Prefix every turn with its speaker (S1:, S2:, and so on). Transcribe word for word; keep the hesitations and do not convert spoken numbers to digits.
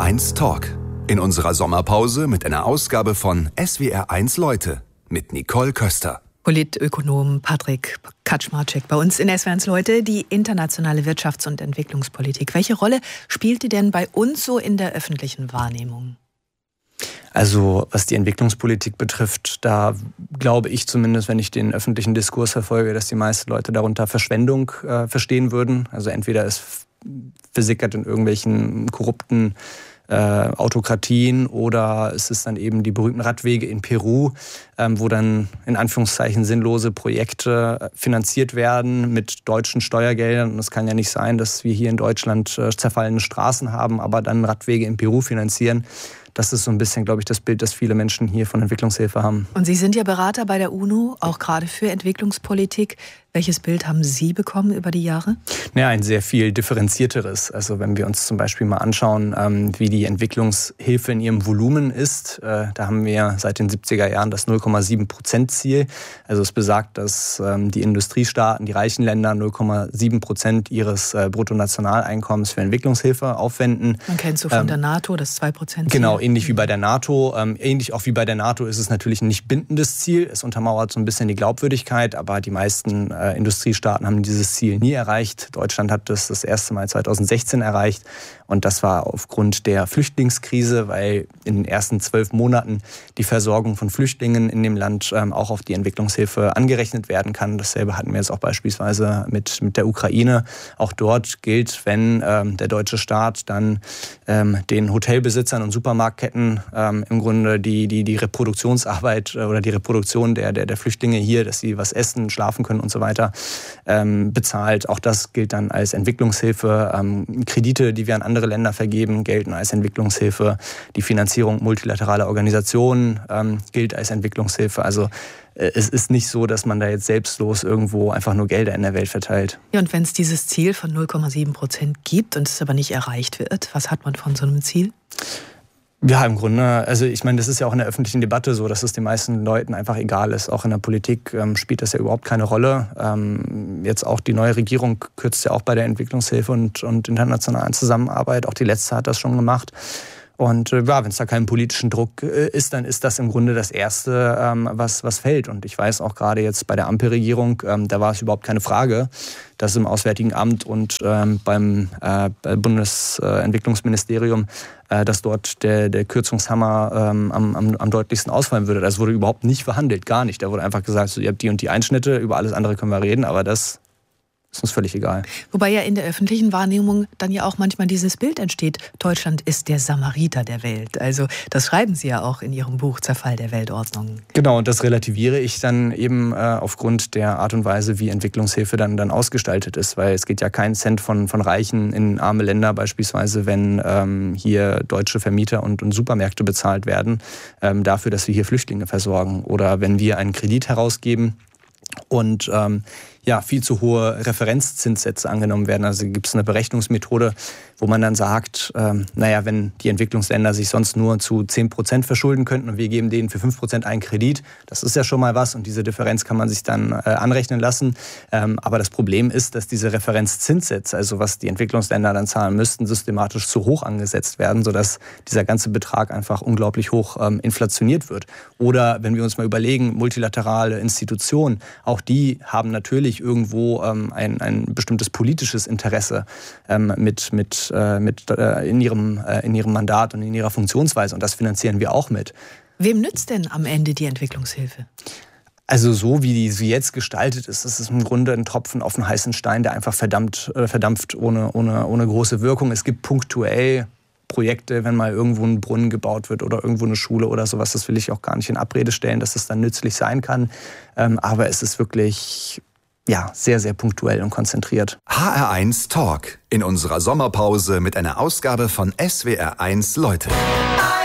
S1: eins Talk. In unserer Sommerpause mit einer Ausgabe von S W R eins Leute mit Nicole Köster.
S2: Politökonom Patrick Kaczmarczyk bei uns in S W R eins Leute. Die internationale Wirtschafts- und Entwicklungspolitik. Welche Rolle spielt die denn bei uns so in der öffentlichen Wahrnehmung?
S3: Also was die Entwicklungspolitik betrifft, da glaube ich zumindest, wenn ich den öffentlichen Diskurs verfolge, dass die meisten Leute darunter Verschwendung äh, verstehen würden. Also entweder es versickert in irgendwelchen korrupten äh, Autokratien oder es ist dann eben die berühmten Radwege in Peru, ähm, wo dann in Anführungszeichen sinnlose Projekte finanziert werden mit deutschen Steuergeldern. Und es kann ja nicht sein, dass wir hier in Deutschland äh, zerfallene Straßen haben, aber dann Radwege in Peru finanzieren. Das ist so ein bisschen, glaube ich, das Bild, das viele Menschen hier von Entwicklungshilfe haben.
S2: Und Sie sind ja Berater bei der UNO, auch gerade für Entwicklungspolitik. Welches Bild haben Sie bekommen über die Jahre?
S3: Ja, ein sehr viel differenzierteres. Also wenn wir uns zum Beispiel mal anschauen, ähm, wie die Entwicklungshilfe in ihrem Volumen ist, äh, da haben wir seit den siebziger Jahren das null Komma sieben Prozent Ziel. Also es besagt, dass ähm, die Industriestaaten, die reichen Länder null Komma sieben Prozent ihres äh, Bruttonationaleinkommens für Entwicklungshilfe aufwenden.
S2: Man kennt so von
S3: ähm,
S2: der NATO das zwei Prozent Ziel.
S3: Genau, ähnlich wie bei der NATO. Ähm, ähnlich auch wie bei der NATO ist es natürlich ein nicht bindendes Ziel. Es untermauert so ein bisschen die Glaubwürdigkeit, aber die meisten äh, Industriestaaten haben dieses Ziel nie erreicht. Deutschland hat das das erste Mal zweitausendsechzehn erreicht. Und das war aufgrund der Flüchtlingskrise, weil in den ersten zwölf Monaten die Versorgung von Flüchtlingen in dem Land ähm, auch auf die Entwicklungshilfe angerechnet werden kann. Dasselbe hatten wir jetzt auch beispielsweise mit, mit der Ukraine. Auch dort gilt, wenn ähm, der deutsche Staat dann ähm, den Hotelbesitzern und Supermarktketten ähm, im Grunde die, die, die Reproduktionsarbeit oder die Reproduktion der, der, der Flüchtlinge hier, dass sie was essen, schlafen können und so weiter, ähm, bezahlt. Auch das gilt dann als Entwicklungshilfe. Ähm, Kredite, die wir an andere Länder vergeben, gelten als Entwicklungshilfe. Die Finanzierung multilateraler Organisationen ähm, gilt als Entwicklungshilfe. Also äh, es ist nicht so, dass man da jetzt selbstlos irgendwo einfach nur Gelder in der Welt verteilt.
S2: Ja, und wenn es dieses Ziel von null Komma sieben Prozent gibt und es aber nicht erreicht wird, was hat man von so einem Ziel?
S3: Ja, im Grunde, also ich meine, das ist ja auch in der öffentlichen Debatte so, dass es den meisten Leuten einfach egal ist. Auch in der Politik ähm, spielt das ja überhaupt keine Rolle. Ähm, jetzt auch die neue Regierung kürzt ja auch bei der Entwicklungshilfe und, und internationalen Zusammenarbeit. Auch die letzte hat das schon gemacht. Und äh, ja, wenn es da keinen politischen Druck äh, ist, dann ist das im Grunde das Erste, ähm, was, was fällt. Und ich weiß auch gerade jetzt bei der Ampelregierung, ähm, da war es überhaupt keine Frage, dass im Auswärtigen Amt und ähm, beim äh, Bundesentwicklungsministerium, äh, dass dort der, der Kürzungshammer ähm, am, am, am deutlichsten ausfallen würde. Das wurde überhaupt nicht verhandelt, gar nicht. Da wurde einfach gesagt, so, ihr habt die und die Einschnitte, über alles andere können wir reden, aber das ist uns völlig egal.
S2: Wobei ja in der öffentlichen Wahrnehmung dann ja auch manchmal dieses Bild entsteht, Deutschland ist der Samariter der Welt. Also das schreiben Sie ja auch in Ihrem Buch Zerfall der Weltordnung.
S3: Genau, und das relativiere ich dann eben äh, aufgrund der Art und Weise, wie Entwicklungshilfe dann, dann ausgestaltet ist. Weil es geht ja kein Cent von, von Reichen in arme Länder, beispielsweise wenn ähm, hier deutsche Vermieter und, und Supermärkte bezahlt werden, ähm, dafür, dass wir hier Flüchtlinge versorgen. Oder wenn wir einen Kredit herausgeben und ähm, ja, viel zu hohe Referenzzinssätze angenommen werden. Also gibt es eine Berechnungsmethode, wo man dann sagt, ähm, naja, wenn die Entwicklungsländer sich sonst nur zu zehn Prozent verschulden könnten und wir geben denen für fünf Prozent einen Kredit, das ist ja schon mal was und diese Differenz kann man sich dann äh, anrechnen lassen. Ähm, aber das Problem ist, dass diese Referenzzinssätze, also was die Entwicklungsländer dann zahlen müssten, systematisch zu hoch angesetzt werden, sodass dieser ganze Betrag einfach unglaublich hoch ähm, inflationiert wird. Oder wenn wir uns mal überlegen, multilaterale Institutionen, auch die haben natürlich irgendwo ähm, ein, ein bestimmtes politisches Interesse ähm, mit, mit, äh, mit, äh, in, ihrem, äh, in ihrem Mandat und in ihrer Funktionsweise. Und das finanzieren wir auch mit.
S2: Wem nützt denn am Ende die Entwicklungshilfe?
S3: Also so wie die sie jetzt gestaltet ist, ist es im Grunde ein Tropfen auf einen heißen Stein, der einfach verdammt, äh, verdampft ohne, ohne, ohne große Wirkung. Es gibt punktuell Projekte, wenn mal irgendwo ein Brunnen gebaut wird oder irgendwo eine Schule oder sowas. Das will ich auch gar nicht in Abrede stellen, dass das dann nützlich sein kann. Ähm, aber es ist wirklich ja, sehr, sehr punktuell und konzentriert.
S1: H R eins Talk in unserer Sommerpause mit einer Ausgabe von S W R eins Leute.